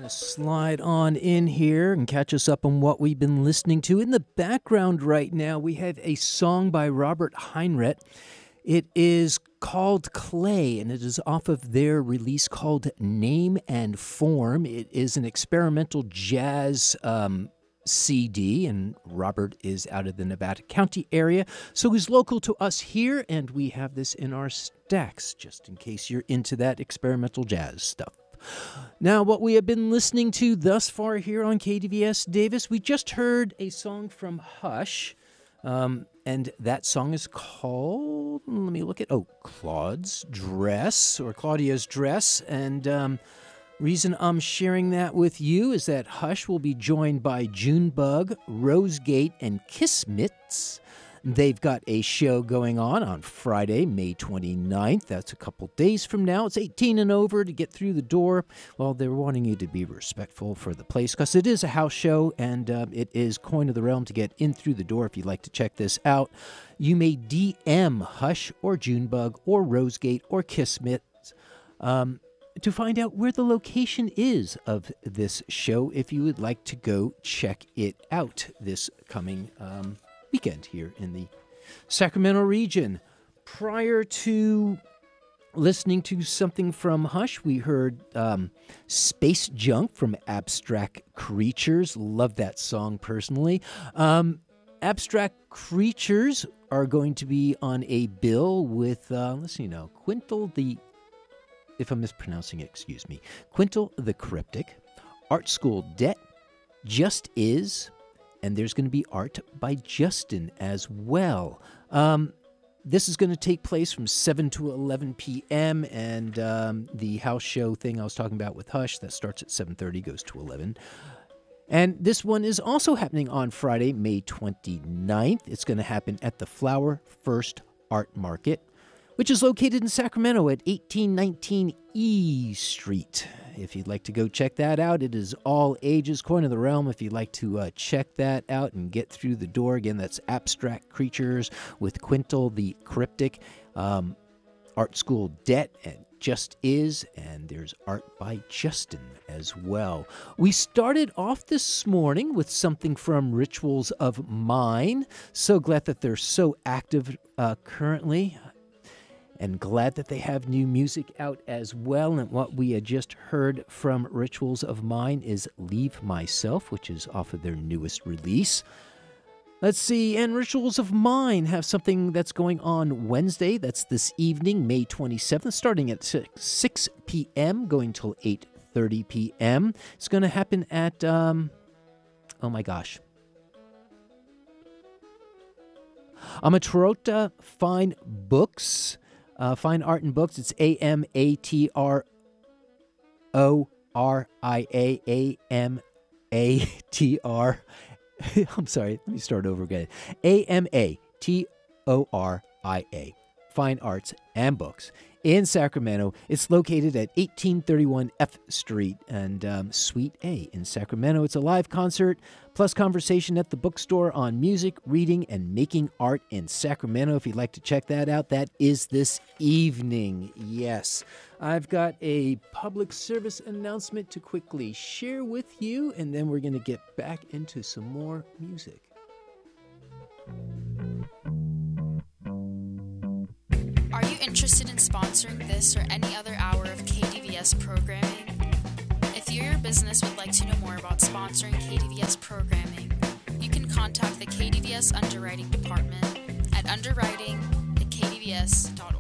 Slide on in here and catch us up on what we've been listening to. In the background right now, we have a song by Robert Heinrich. It is called Clay, and it is off of their release called Name and Form. It is an experimental jazz CD, and Robert is out of the Nevada County area, so he's local to us here, and we have this in our stacks, just in case you're into that experimental jazz stuff. Now, what we have been listening to thus far here on KDVS Davis, we just heard a song from Hush, and that song is called, let me look at, Claudia's Dress, and reason I'm sharing that with you is that Hush will be joined by Junebug, Rosegate, and Kismet. They've got a show going on Friday, May 29th. That's a couple days from now. It's 18 and over to get through the door. Well, they're wanting you to be respectful for the place because it is a house show, and it is coin of the realm to get in through the door if you'd like to check this out. You may DM Hush or Junebug or Rosegate or Kismet to find out where the location is of this show if you would like to go check it out this coming weekend here in the Sacramento region. Prior to listening to something from Hush, we heard Space Junk from Abstract Creatures. Love that song personally. Abstract Creatures are going to be on a bill with, Quintal the, if I'm mispronouncing it, excuse me, Quintal the Cryptic, Art School Debt, Just Is, and there's going to be art by Justin as well. This is going to take place from 7 to 11 p.m., and the house show thing I was talking about with Hush, that starts at 7:30, goes to 11. And this one is also happening on Friday, May 29th. It's going to happen at the Flower First Art Market, which is located in Sacramento at 1819 E Street. If you'd like to go check that out, it is all ages, coin of the realm. If you'd like to check that out and get through the door, again, that's Abstract Creatures with Quintal the Cryptic, Art School Debt, and Just Is, and there's art by Justin as well. We started off this morning with something from Rituals of Mine. So glad that they're so active currently. And glad that they have new music out as well. And what we had just heard from Rituals of Mine is Leave Myself, which is off of their newest release. Let's see, and Rituals of Mine have something that's going on Wednesday. That's this evening, May 27th, starting at 6 p.m., going till 8:30 p.m. It's going to happen at, Amatrota Fine Books. Fine Art and Books. It's AMATRORIA, AMATR. I'm sorry, let me start over again. AMATORIA. Fine Arts and Books in Sacramento. It's located at 1831 F Street and Suite A in Sacramento. It's a live concert plus conversation at the bookstore on music, reading, and making art in Sacramento. If you'd like to check that out, that is this evening. Yes, I've got a public service announcement to quickly share with you, and then we're going to get back into some more music. Are you interested in sponsoring this or any other hour of KDVS programming? If you or your business would like to know more about sponsoring KDVS programming, you can contact the KDVS Underwriting Department at underwriting@kdvs.org.